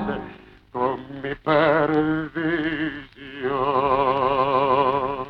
come per vision.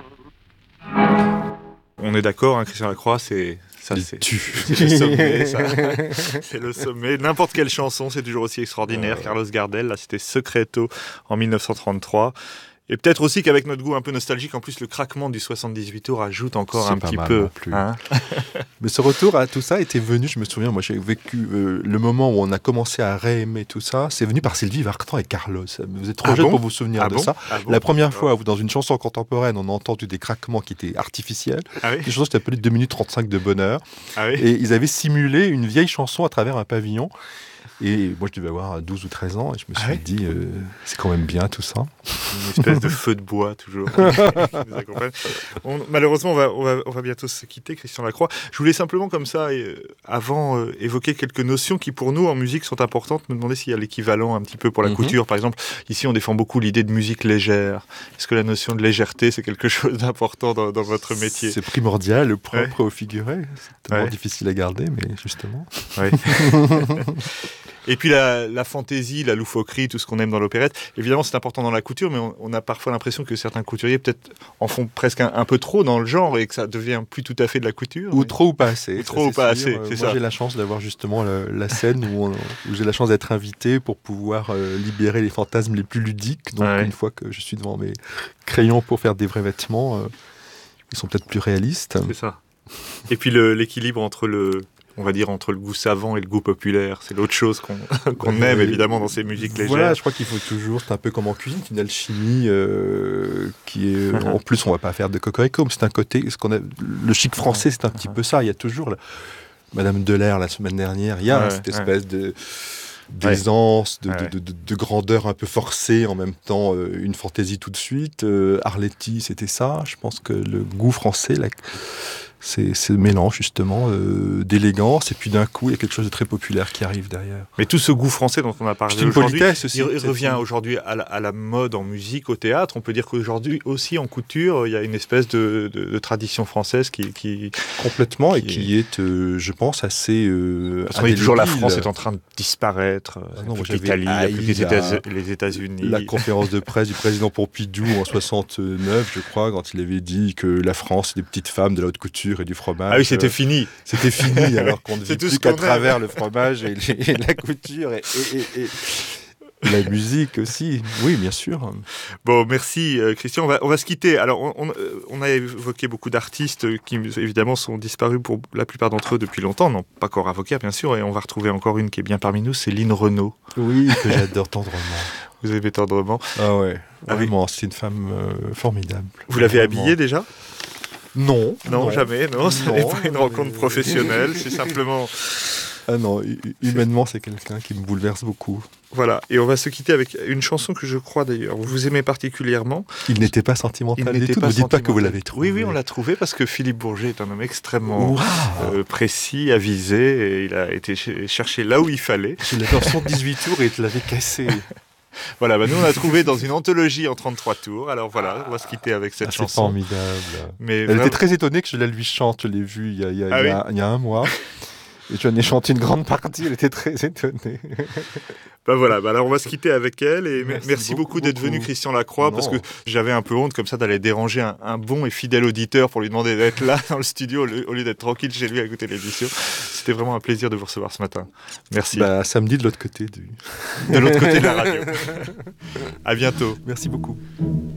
On est d'accord, hein, Christian Lacroix, c'est le sommet, ça. C'est le sommet. N'importe quelle chanson, c'est toujours aussi extraordinaire. Carlos Gardel, là, c'était Secreto en 1933. Et peut-être aussi qu'avec notre goût un peu nostalgique, en plus, le craquement du 78 tours ajoute encore un petit peu. Hein. Mais ce retour à tout ça était venu, je me souviens, moi j'ai vécu le moment où on a commencé à réaimer tout ça, c'est venu par Sylvie Vartan et Carlos. Vous êtes trop jeune pour vous souvenir de ça. La première fois où dans une chanson contemporaine, on a entendu des craquements qui étaient artificiels. Une chanson qui s'appelait 2 minutes 35 de bonheur. Et ils avaient simulé une vieille chanson à travers un pavillon. Et moi, je devais avoir 12 ou 13 ans et je me suis dit, c'est quand même bien tout ça. Une espèce de feu de bois, toujours. Malheureusement, on va bientôt se quitter, Christian Lacroix. Je voulais simplement, comme ça, avant, évoquer quelques notions qui, pour nous, en musique, sont importantes. Me demander s'il y a l'équivalent un petit peu pour la couture. Par exemple, ici, on défend beaucoup l'idée de musique légère. Est-ce que la notion de légèreté, c'est quelque chose d'important dans votre métier ? C'est primordial, le propre au figuré. C'est tellement difficile à garder, mais justement. Oui. Et puis la fantaisie, la loufoquerie, tout ce qu'on aime dans l'opérette, évidemment c'est important dans la couture, mais on a parfois l'impression que certains couturiers peut-être en font presque un peu trop dans le genre et que ça devient plus tout à fait de la couture. Ou trop ou pas assez. Ou trop ou pas assez, c'est ça. Moi j'ai la chance d'avoir justement la scène où j'ai la chance d'être invité pour pouvoir libérer les fantasmes les plus ludiques. Donc une fois que je suis devant mes crayons pour faire des vrais vêtements, ils sont peut-être plus réalistes. C'est ça. Et puis l'équilibre entre le goût savant et le goût populaire. C'est l'autre chose qu'on aime, évidemment, dans ces musiques légères. Voilà, je crois qu'il faut toujours, c'est un peu comme en cuisine, une alchimie qui est... En plus, on ne va pas faire de cocorico, mais c'est un côté... le chic français, c'est un petit peu ça. Il y a toujours... Madame Delair, la semaine dernière, il y a cette espèce d'aisance, de grandeur un peu forcée, en même temps une fantaisie tout de suite. Arletty, c'était ça. Je pense que le goût français... C'est ce mélange justement d'élégance et puis d'un coup il y a quelque chose de très populaire qui arrive derrière. Mais tout ce goût français dont on a parlé aujourd'hui, il revient aujourd'hui à la mode en musique, au théâtre. On peut dire qu'aujourd'hui aussi en couture, il y a une espèce de tradition française qui complètement et qui est, je pense, assez. Toujours la France est en train de disparaître. L'Italie, les États-Unis. La conférence de presse du président Pompidou en 69, je crois, quand il avait dit que la France, c'est des petites femmes de la haute couture et du fromage. Ah oui, c'était fini. C'était fini, alors qu'on ne vit plus qu'à travers le fromage et la couture et la musique aussi. Oui, bien sûr. Bon, merci Christian. On va se quitter. Alors, on a évoqué beaucoup d'artistes qui, évidemment, sont disparus pour la plupart d'entre eux depuis longtemps. Non, pas Cora Avocat, bien sûr. Et on va retrouver encore une qui est bien parmi nous, c'est Lynn Renaud. Oui, que j'adore tendrement. Vous aimez tendrement. Ah ouais, vraiment, c'est une femme formidable. Vous l'avez habillée déjà ? Non, jamais. Non, ce n'est pas une rencontre professionnelle. C'est simplement... Ah non, humainement, c'est quelqu'un qui me bouleverse beaucoup. Voilà, et on va se quitter avec une chanson que je crois d'ailleurs vous aimez particulièrement. Il n'était pas sentimental du tout, ne dites pas que vous l'avez trouvé. Oui, on l'a trouvé parce que Philippe Bourget est un homme extrêmement précis, avisé, et il a été chercher là où il fallait. Je l'avais en 78 tours et je l'avais cassé. Voilà, nous on a trouvé dans une anthologie en 33 tours, alors voilà, on va se quitter avec cette chanson. C'est formidable. Elle était très étonnée que je la lui chante, je l'ai vue il y a un mois. Et je lui ai chanté une grande partie, elle était très étonnée. Alors on va se quitter avec elle et merci beaucoup d'être venu Christian Lacroix parce que j'avais un peu honte comme ça d'aller déranger un bon et fidèle auditeur pour lui demander d'être là dans le studio au lieu d'être tranquille chez lui à écouter l'émission. C'était vraiment un plaisir de vous recevoir ce matin. Merci. Samedi de l'autre côté de l'autre côté de la radio. À bientôt. Merci beaucoup.